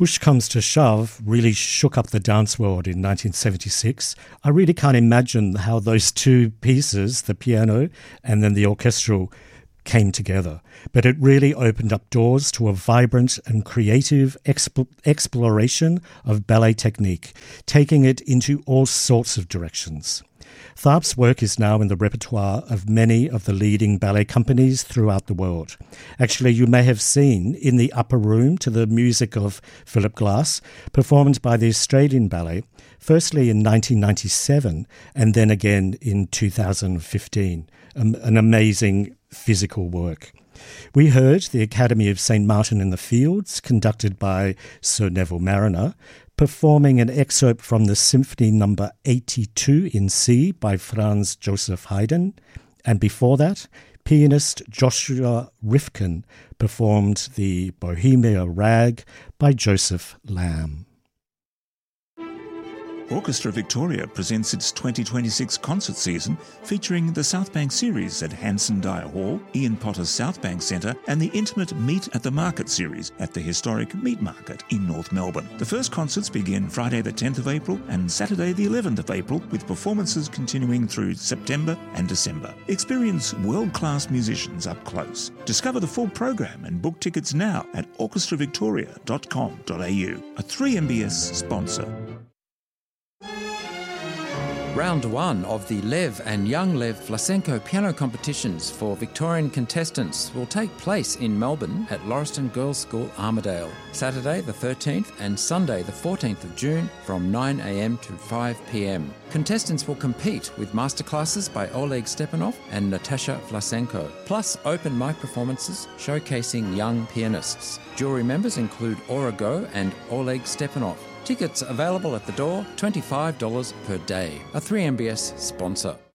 push comes to shove really shook up the dance world in 1976. I really can't imagine how those two pieces, the piano and then the orchestral, came together. But it really opened up doors to a vibrant and creative exploration of ballet technique, taking it into all sorts of directions. Tharp's work is now in the repertoire of many of the leading ballet companies throughout the world. Actually, you may have seen In the Upper Room to the music of Philip Glass, performed by the Australian Ballet, firstly in 1997 and then again in 2015. An amazing physical work. We heard the Academy of St. Martin in the Fields, conducted by Sir Neville Marriner, performing an excerpt from the Symphony No. 82 in C by Franz Joseph Haydn, and before that, pianist Joshua Rifkin performed the Bohemia Rag by Joseph Lamb. Orchestra Victoria presents its 2026 concert season featuring the South Bank series at Hanson Dyer Hall, Ian Potter's South Bank Centre and the intimate Meet at the Market series at the historic Meat Market in North Melbourne. The first concerts begin Friday the 10th of April and Saturday the 11th of April, with performances continuing through September and December. Experience world-class musicians up close. Discover the full program and book tickets now at orchestravictoria.com.au, a 3MBS sponsor. Round 1 of the Lev and Young Lev Vlasenko piano competitions for Victorian contestants will take place in Melbourne at Lauriston Girls' School, Armidale, Saturday the 13th and Sunday the 14th of June from 9 a.m. to 5 p.m. Contestants will compete with masterclasses by Oleg Stepanov and Natasha Vlasenko, plus open mic performances showcasing young pianists. Jury members include Aura Go and Oleg Stepanov. Tickets available at the door, $25 per day. A 3MBS sponsor.